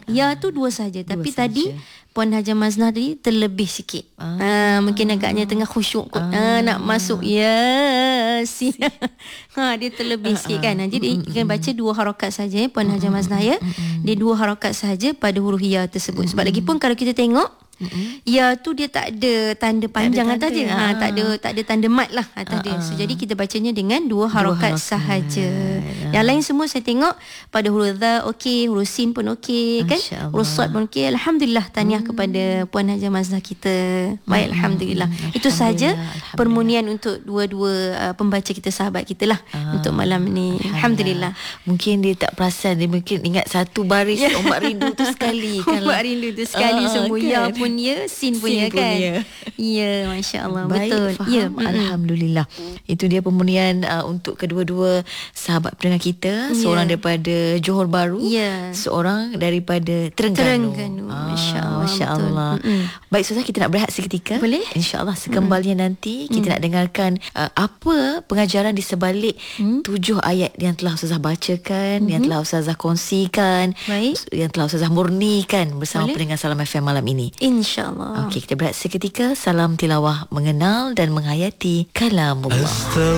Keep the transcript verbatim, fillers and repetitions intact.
Ya tu dua saja. Tapi saja. tadi Puan Hajah Maznah tadi terlebih sikit. Ah. Ah, mungkin agaknya tengah khusyuk kot. Ah. Ah, nak masuk Yasin. Ha, dia terlebih ah, sikit kan. Ah. Jadi mm, kita mm, baca dua harakat saja ya, Puan Hajah Maznah ya. Mm, mm, dia dua harakat saja pada huruf ya tersebut. Sebab mm, lagi pun kalau kita tengok Mm-hmm. ya tu dia tak ada tanda panjang atas dia. Ha, tak ada tak ada tanda mat lah atas dia. So, jadi kita bacanya dengan dua harakat, dua harakat. sahaja. Ah. Yang lain semua saya tengok pada huruf dha okey, huruf sin pun okey kan. Huruf sad pun okey. Alhamdulillah, tahniah hmm. kepada Puan Hajah Maznah kita. Baik, hmm. alhamdulillah. Alhamdulillah. Itu saja permunian untuk dua-dua uh, pembaca kita, sahabat kita lah ah. untuk malam ni. Alhamdulillah. Alhamdulillah. Mungkin dia tak perasan, dia mungkin ingat satu baris ombak rindu tu sekali kan. Ombak rindu tu sekali ah, semua kan? Ya pun ya, sin punya sin kan. Punya. Ya, masya-Allah. Baik, betul. Faham. Ya, alhamdulillah. Itu dia pemberian uh, untuk kedua-dua sahabat pendengar kita, ya. Seorang daripada Johor Bahru, ya. Seorang daripada Terengganu. Terengganu. Ah, masya-Allah. Masya-Allah. Baik, Ustazah, kita nak berehat seketika. Boleh? Insya-Allah sekembalinya mm. nanti kita mm. nak dengarkan uh, apa pengajaran di sebalik mm. tujuh ayat yang telah Ustazah bacakan, mm-hmm. yang telah Ustazah kongsikan, Baik. yang telah Ustazah murnikan bersama Boleh? pendengar Salam F M malam ini. InsyaAllah. Okey, kita berehat seketika. Salam tilawah mengenal dan menghayati kalamullah.